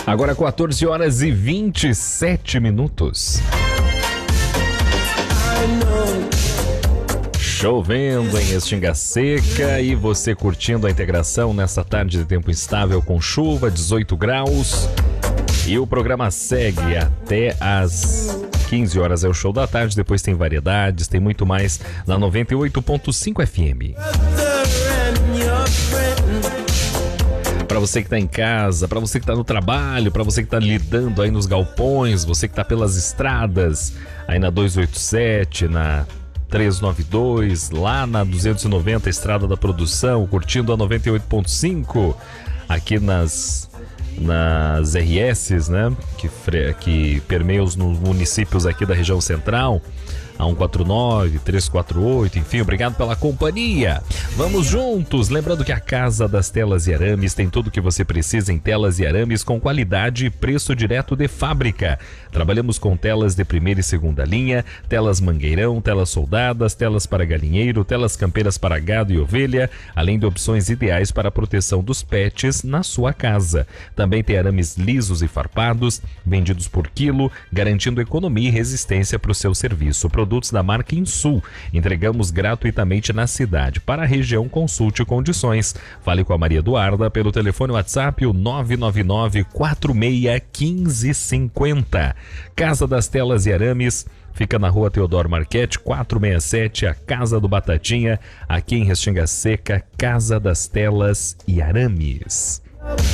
Agora 14 horas e 27 minutos. Chovendo em Restinga Seca e você curtindo a integração nessa tarde de tempo instável com chuva, 18 graus. E o programa segue até às 15 horas, é o show da tarde, depois tem variedades, tem muito mais na 98.5 FM. Para você que está em casa, para você que está no trabalho, para você que está lidando aí nos galpões, você que está pelas estradas, aí na 287, na 392, lá na 290, Estrada da Produção, curtindo a 98.5, aqui nas RS, né, que permeiam os municípios aqui da região central, a 149, 348, enfim, obrigado pela companhia. Vamos juntos, lembrando que a Casa das Telas e Arames tem tudo o que você precisa em telas e arames com qualidade e preço direto de fábrica. Trabalhamos com telas de primeira e segunda linha, telas mangueirão, telas soldadas, telas para galinheiro, telas campeiras para gado e ovelha, além de opções ideais para a proteção dos pets na sua casa. Também tem arames lisos e farpados, vendidos por quilo, garantindo economia e resistência para o seu serviço. Produtos da marca Insul. Entregamos gratuitamente na cidade. Para a região, consulte condições. Fale com a Maria Eduarda pelo telefone WhatsApp o 999-461550. Casa das Telas e Arames fica na rua Teodoro Marchetti, 467, a Casa do Batatinha, aqui em Restinga Seca, Casa das Telas e Arames.